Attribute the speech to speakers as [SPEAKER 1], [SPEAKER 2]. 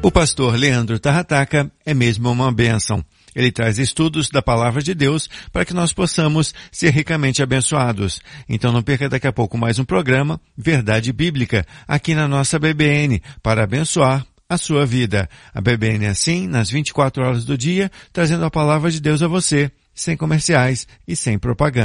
[SPEAKER 1] O pastor Leandro Tarrataca é mesmo uma bênção. Ele traz estudos da Palavra de Deus para que nós possamos ser ricamente abençoados. Então não perca daqui a pouco mais um programa Verdade Bíblica, aqui na nossa BBN, para abençoar a sua vida. A BBN é assim, nas 24 horas do dia, trazendo a Palavra de Deus a você, sem comerciais e sem propaganda.